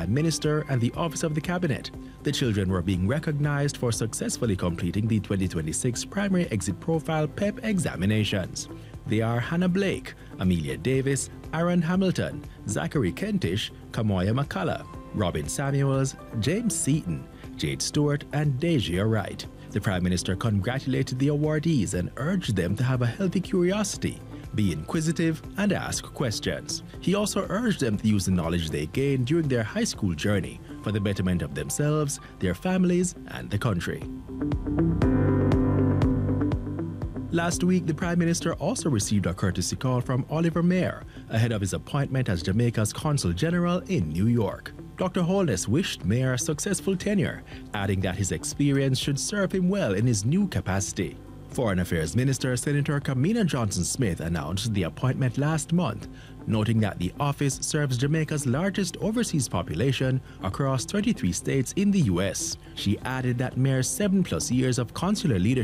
Prime Minister and the Office of the Cabinet. The children were being recognized for successfully completing the 2026 Primary Exit Profile PEP examinations. They are Hannah Blake, Amelia Davis, Aaron Hamilton, Zachary Kentish, Kamoya McCullough, Robin Samuels, James Seaton, Jade Stewart, and Deja Wright. The Prime Minister congratulated the awardees and urged them to have a healthy curiosity, be inquisitive, and ask questions. He also urged them to use the knowledge they gained during their high school journey for the betterment of themselves, their families, and the country. Last week, the Prime Minister also received a courtesy call from Oliver Mayer ahead of his appointment as Jamaica's Consul General in New York. Dr. Holness wished Mayer a successful tenure, adding that his experience should serve him well in his new capacity. Foreign Affairs Minister Senator Kamina Johnson-Smith announced the appointment last month, noting that the office serves Jamaica's largest overseas population across 23 states in the U.S. She added that Mayer's 7+ years of consular leadership